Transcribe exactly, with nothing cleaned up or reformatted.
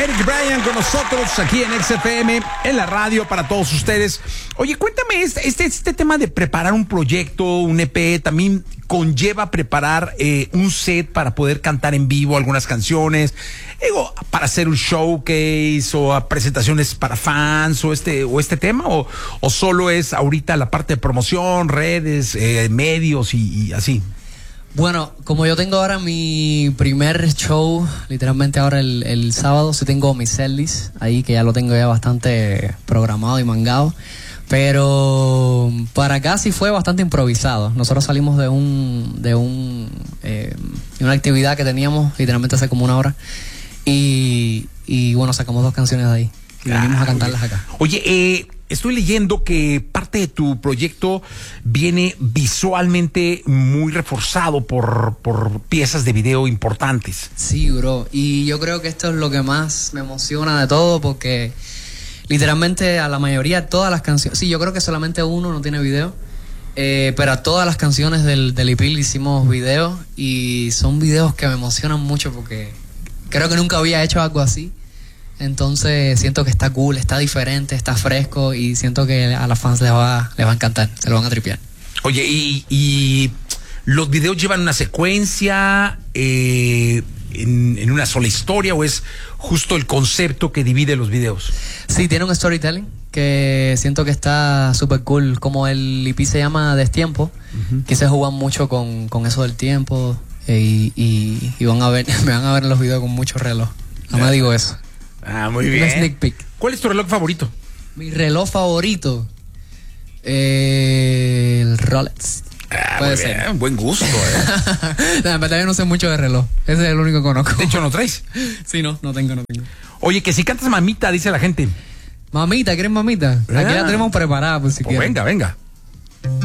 Eric Bryan con nosotros aquí en X F M, en la radio para todos ustedes. Oye, cuéntame, este, este, este tema de preparar un proyecto, un E P, también conlleva preparar eh, un set para poder cantar en vivo algunas canciones, digo, para hacer un showcase o a presentaciones para fans o este, o este tema, o, o solo es ahorita la parte de promoción, redes, eh, medios y, y así. Bueno, como yo tengo ahora mi primer show, literalmente ahora el, el sábado, sí tengo mi setlist ahí, que ya lo tengo ya bastante programado y mangado. Pero para acá sí fue bastante improvisado. Nosotros salimos de un de un eh, de una actividad que teníamos literalmente hace como una hora. Y, y bueno, sacamos dos canciones de ahí. Y venimos ah, a cantarlas acá. Oye, eh... estoy leyendo que parte de tu proyecto viene visualmente muy reforzado por, por piezas de video importantes. Sí, bro. Y yo creo que esto es lo que más me emociona de todo, porque literalmente a la mayoría de todas las canciones... Sí, yo creo que solamente uno no tiene video, eh, pero a todas las canciones del, del E P le hicimos video, y son videos que me emocionan mucho porque creo que nunca había hecho algo así. Entonces siento que está cool, está diferente, está fresco, y siento que a las fans les va, les va a encantar, se lo van a tripear. Oye, y, y los videos llevan una secuencia eh, en, en una sola historia, o es justo el concepto que divide los videos? Sí, tiene un storytelling que siento que está súper cool. Como el E P se llama Destiempo, uh-huh. Quise jugar mucho con, con eso del tiempo, eh, y, y, y van a ver, me van a ver en los videos con mucho reloj. Nada más digo eso. Ah, muy bien. Un sneak peek. ¿Cuál es tu reloj favorito? Mi reloj favorito, eh, el Rolex. Ah, puede ser. Bien. Buen gusto, eh. En verdad yo no sé mucho de reloj. Ese es el único que conozco. De hecho, ¿no traes? Sí, no, no tengo, no tengo. Oye, que si cantas mamita, dice la gente. Mamita, ¿quieren mamita? Ah. Aquí la tenemos preparada, por si pues quieren. Venga, venga.